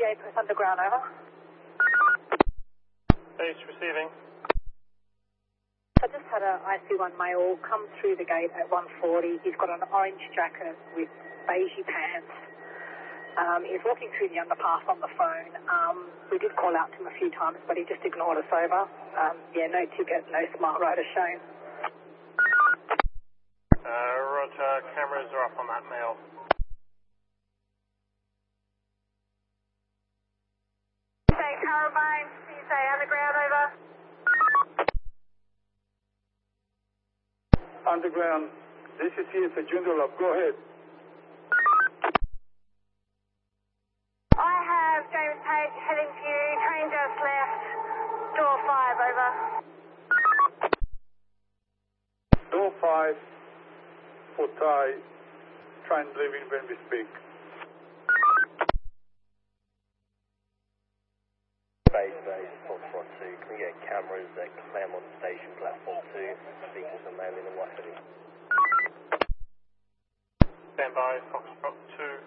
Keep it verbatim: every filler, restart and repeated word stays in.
A Perth Underground, over. Base receiving. I just had a I C one male come through the gate at one forty. He's got an orange jacket with beige pants. Um, he's walking through the underpass on the phone. Um, we did call out to him a few times, but he just ignored us over. Um, yeah, no ticket, no smart rider shown. Uh, roger, cameras are up on that male. Say Carabine, you say underground, over. Underground, this is here for Joondalup, go ahead. I have James Page heading to you, train just left, door five, over. Door five, for Thai, train leaving when we speak. Base, base, Foxtrot two, can we get cameras at Claremont Station, platform two, speakers are landing and what have you. Stand by, Foxtrot two.